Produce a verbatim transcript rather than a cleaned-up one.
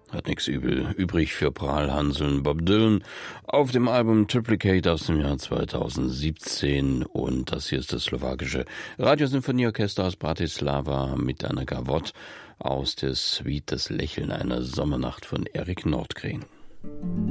Hat nix übel übrig für Prahlhanseln Bob Dylan auf dem Album Triplicate aus dem Jahr zweitausendsiebzehn. Und das hier ist das slowakische Radiosinfonieorchester aus Bratislava mit einer Gavotte aus der Suite Das Lächeln einer Sommernacht von Erik Nordgren.